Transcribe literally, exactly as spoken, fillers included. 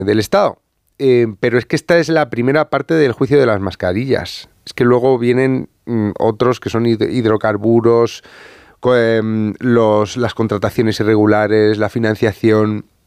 del Estado. Eh, pero es que esta es la primera parte del juicio de las mascarillas. Es que luego vienen mm, otros que son hid- hidrocarburos, co- em, los, las contrataciones irregulares, la financiación